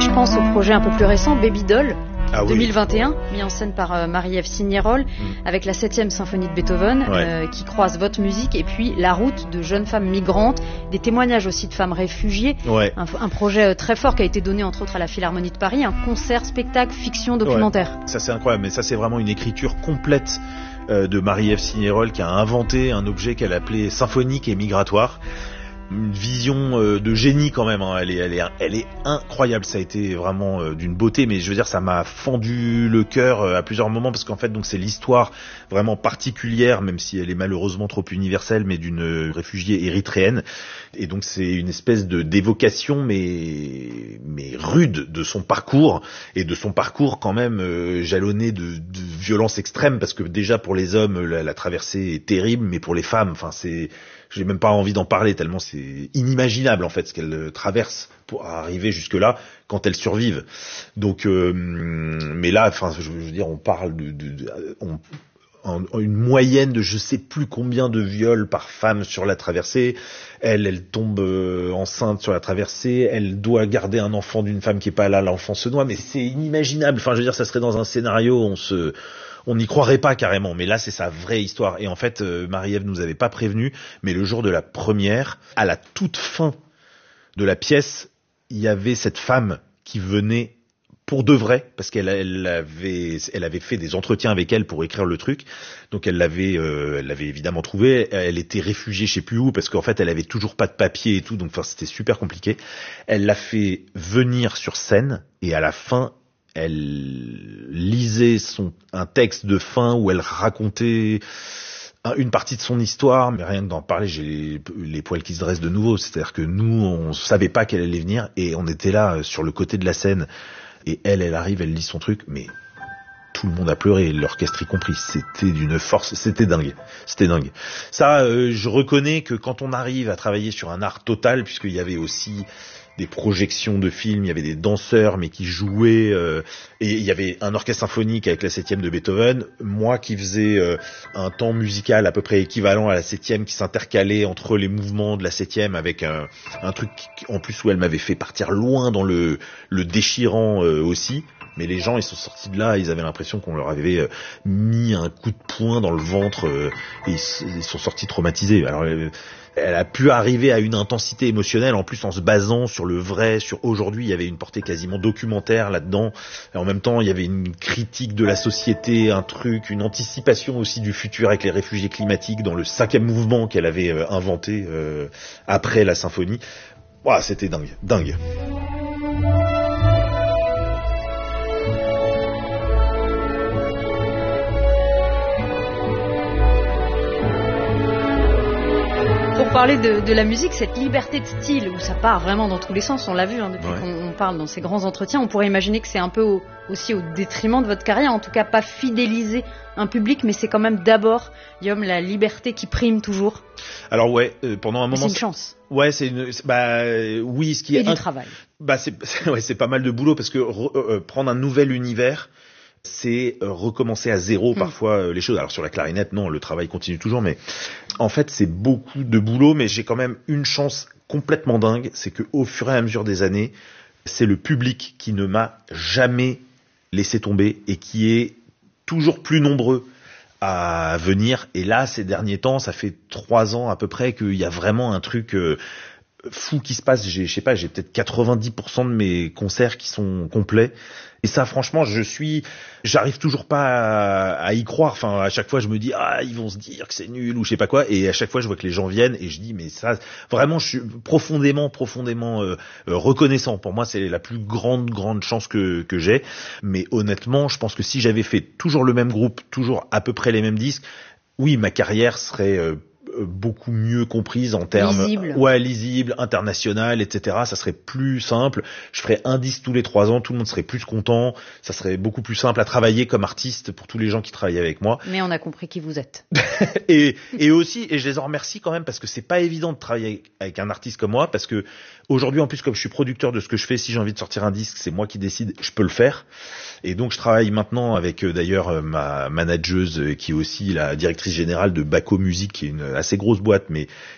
je pense au projet un peu plus récent, Baby Doll, 2021, oui. mis en scène par Marie-Ève Signerol, avec la 7e symphonie de Beethoven, qui croise votre musique, et puis La route de jeunes femmes migrantes, des témoignages aussi de femmes réfugiées, un projet très fort qui a été donné entre autres à la Philharmonie de Paris, un concert, spectacle, fiction, documentaire. Ça c'est incroyable, mais ça c'est vraiment une écriture complète de Marie-Ève Signerol qui a inventé un objet qu'elle appelait symphonique et migratoire. Une vision de génie quand même, hein. Elle est incroyable. Ça a été vraiment d'une beauté, mais je veux dire, ça m'a fendu le cœur à plusieurs moments, parce qu'en fait, donc c'est l'histoire vraiment particulière, même si elle est malheureusement trop universelle, mais d'une réfugiée érythréenne. Et donc c'est une espèce d'évocation, mais rude de son parcours, et de son parcours quand même jalonné de violence extrême, parce que déjà pour les hommes, la traversée est terrible, mais pour les femmes, enfin j'ai même pas envie d'en parler tellement c'est inimaginable en fait ce qu'elles traversent pour arriver jusque là quand elles survivent. Donc mais là, enfin je veux dire, on parle une moyenne de je sais plus combien de viols par femme sur la traversée. Elle tombe enceinte sur la traversée, elle doit garder un enfant d'une femme qui est pas là, l'enfant se noie, mais c'est inimaginable. Enfin je veux dire, ça serait dans un scénario, on n'y croirait pas carrément, mais là c'est sa vraie histoire. Et en fait, Marie-Ève nous avait pas prévenu, mais le jour de la première, à la toute fin de la pièce, il y avait cette femme qui venait pour de vrai, parce qu'elle avait fait des entretiens avec elle pour écrire le truc. Donc elle l'avait évidemment trouvée. Elle était réfugiée je sais plus où, parce qu'en fait elle avait toujours pas de papier et tout, donc enfin c'était super compliqué. Elle l'a fait venir sur scène, et à la fin elle lisait un texte de fin où elle racontait une partie de son histoire, mais rien que d'en parler, j'ai les poils qui se dressent de nouveau. C'est-à-dire que nous, on savait pas qu'elle allait venir, et on était là sur le côté de la scène, et elle arrive, elle lit son truc, mais tout le monde a pleuré, l'orchestre y compris. C'était d'une force, c'était dingue. Ça, je reconnais que quand on arrive à travailler sur un art total, puisqu'il y avait aussi des projections de films, il y avait des danseurs mais qui jouaient, et il y avait un orchestre symphonique avec la 7e de Beethoven, moi qui faisais un temps musical à peu près équivalent à la 7e, qui s'intercalait entre les mouvements de la 7e avec un truc en plus où elle m'avait fait partir loin dans le déchirant aussi. Mais les gens, ils sont sortis de là, ils avaient l'impression qu'on leur avait mis un coup de poing dans le ventre, et ils sont sortis traumatisés. Alors elle a pu arriver à une intensité émotionnelle, en plus en se basant sur le vrai, sur aujourd'hui. Il y avait une portée quasiment documentaire là-dedans, et en même temps il y avait une critique de la société, un truc, une anticipation aussi du futur avec les réfugiés climatiques dans le 5e mouvement qu'elle avait inventé après la symphonie. Ouah, c'était dingue. Pour parler de la musique, cette liberté de style où ça part vraiment dans tous les sens, on l'a vu depuis qu'on parle dans ces grands entretiens, on pourrait imaginer que c'est un peu aussi au détriment de votre carrière, en tout cas pas fidéliser un public, mais c'est quand même d'abord, Guillaume, la liberté qui prime toujours. Alors pendant un moment... C'est une chance. Ouais, oui, ce qui est... du travail. C'est pas mal de boulot, parce que prendre un nouvel univers, c'est recommencer à zéro parfois les choses. Alors sur la clarinette, non, le travail continue toujours, mais en fait c'est beaucoup de boulot. Mais j'ai quand même une chance complètement dingue, c'est que au fur et à mesure des années, c'est le public qui ne m'a jamais laissé tomber et qui est toujours plus nombreux à venir. Et là, ces derniers temps, ça fait 3 ans à peu près qu'il y a vraiment un truc fou qui se passe. J'ai peut-être 90% de mes concerts qui sont complets. Et ça, franchement, j'arrive toujours pas à y croire. Enfin, à chaque fois, je me dis, ils vont se dire que c'est nul ou je sais pas quoi. Et à chaque fois, je vois que les gens viennent et je dis, mais ça, vraiment, je suis profondément reconnaissant. Pour moi, c'est la plus grande chance que j'ai. Mais honnêtement, je pense que si j'avais fait toujours le même groupe, toujours à peu près les mêmes disques, oui, ma carrière serait beaucoup mieux comprise en termes lisible, international, etc. Ça serait plus simple. Je ferais un disque tous les 3 ans, tout le monde serait plus content. Ça serait beaucoup plus simple à travailler comme artiste pour tous les gens qui travaillent avec moi. Mais on a compris qui vous êtes. et aussi, et je les en remercie quand même, parce que c'est pas évident de travailler avec un artiste comme moi, parce que aujourd'hui, en plus, comme je suis producteur de ce que je fais, si j'ai envie de sortir un disque, c'est moi qui décide, je peux le faire. Et donc je travaille maintenant avec d'ailleurs ma manageuse qui est aussi la directrice générale de Baco Music, qui est une assez grosse boîte mais